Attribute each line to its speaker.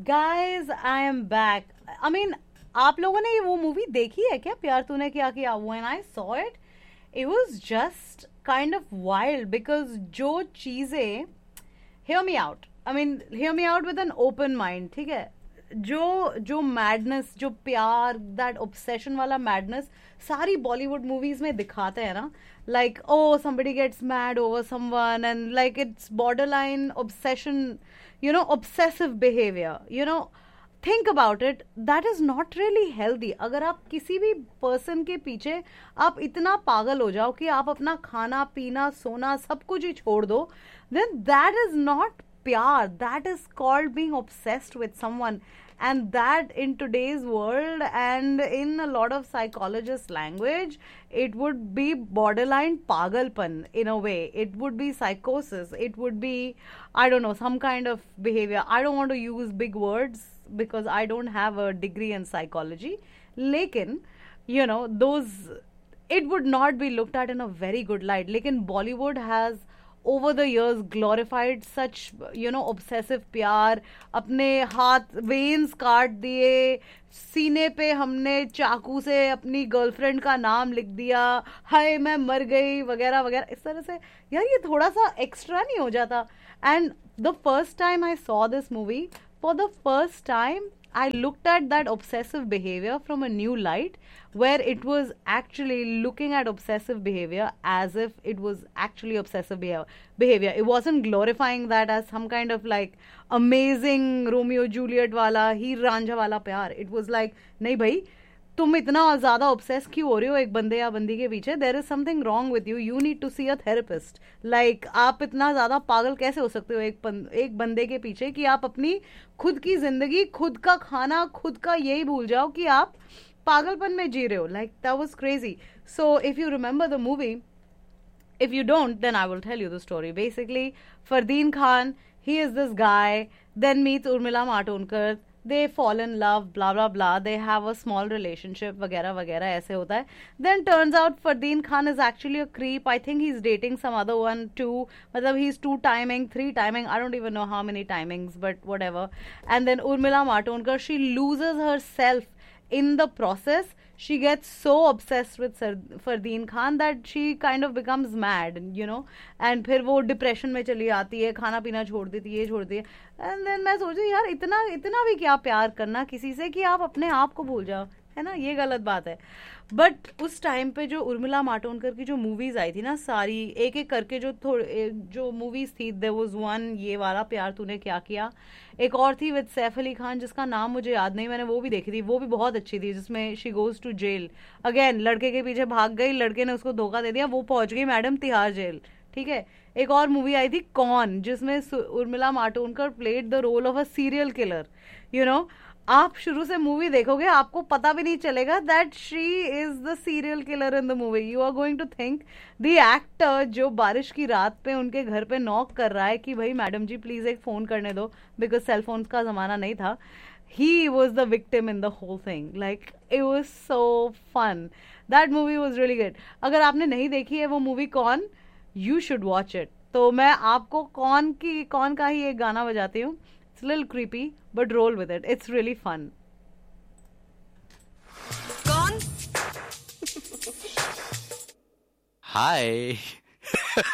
Speaker 1: Guys I am back. I mean, आप लोगों ने वो मूवी देखी है क्या, प्यार तूने क्या किया? When I saw it, it was just kind of wild because जो चीजें, hear me out, I mean hear me out with an open mind, ठीक है? जो जो मैडनेस, जो प्यार, दैट ऑब्सेशन वाला मैडनेस सारी बॉलीवुड मूवीज में दिखाते हैं ना, like oh somebody gets mad over someone and like it's borderline obsession, you know, obsessive behavior, you know. Think about it, that is not really healthy. अगर आप किसी भी पर्सन के पीछे आप इतना पागल हो जाओ कि आप अपना खाना पीना सोना सब कुछ ही छोड़ दो, then that is not pyar, that is called being obsessed with someone. And that in today's world and in a lot of psychologist language, it would be borderline pagalpan in a way. It would be psychosis, it would be, I don't know, some kind of behavior. I don't want to use big words because I don't have a degree in psychology. Lekin, you know, those, it would not be looked at in a very good light. Lekin Bollywood has over the years glorified such, you know, obsessive प्यार। अपने हाथ veins काट दिए, सीने पे हमने चाकू से अपनी गर्लफ्रेंड का नाम लिख दिया, हाय मैं मर गई वगैरह वगैरह, इस तरह से। यार ये थोड़ा सा एक्स्ट्रा नहीं हो जाता? And the first time I saw this movie, for the first time I looked at that obsessive behavior from a new light, where it was actually looking at obsessive behavior as if it was actually obsessive behavior. It wasn't glorifying that as some kind of like amazing Romeo Juliet wala हीर रांझा वाला प्यार. It was like, नहीं भाई, तुम इतना ज्यादा obsess क्यों हो रहे हो एक बंदे या बंदी के पीछे? There is something wrong with you, you need to C a therapist. Like आप इतना ज्यादा पागल कैसे हो सकते हो एक बंदे के पीछे कि आप अपनी खुद की जिंदगी, खुद का खाना, खुद का यही भूल जाओ कि आप पागलपन में जी रहे हो। Like that was crazy. So if you remember the movie, if you don't, then I will tell you the story. Basically, Fardeen Khan, he is this guy, then meets Urmila Matondkar, they fall in love, blah blah blah, they have a small relationship, वगैरह वगैरह ऐसे होता है। Then turns out Fardeen Khan is actually a creep. I think he's dating some other one too, मतलब he's 2 timing, 3 timing, I don't even know how many timings, but whatever. And then Urmila Matondkar, she loses herself in the process. She gets so obsessed with Fardeen Khan that she kind of becomes mad, you know, and फिर वो depression में चली आती है, खाना पीना छोड़ देती है, एंड देन मैं सोची यार इतना इतना भी क्या प्यार करना किसी से कि आप अपने आप को भूल जाओ, है ना? ये गलत बात है। बट उस टाइम पे जो उर्मिला मातोंडकर की जो मूवीज आई थी ना, सारी एक एक करके जो मूवीज थी, देयर वाज वन, ये वाला प्यार तूने क्या किया, एक और थी विद सैफ अली खान जिसका नाम मुझे याद नहीं, मैंने वो भी देखी थी, वो भी बहुत अच्छी थी, जिसमें she goes to jail again, लड़के के पीछे भाग गई, लड़के ने उसको धोखा दे दिया, वो पहुंच गई मैडम तिहाड़ जेल, ठीक है। एक और मूवी आई थी कौन, जिसमें Urmila Matondkar played the role of a serial killer, you know. आप शुरू से मूवी देखोगे आपको पता भी नहीं चलेगा that she is the serial killer in the movie. You are going to think the actor जो बारिश की रात पे उनके घर पे नॉक कर रहा है कि भाई मैडम जी प्लीज एक फोन करने दो, बिकॉज सेल फोन का जमाना नहीं था, he was the victim in the whole thing. Like it was so fun. That movie was really good. अगर आपने नहीं देखी है वो मूवी कौन, you should watch it. तो मैं आपको कौन का ही एक गाना बजाती हूँ. It's a little creepy, but roll with it. It's really fun.
Speaker 2: कौन?
Speaker 3: Hi.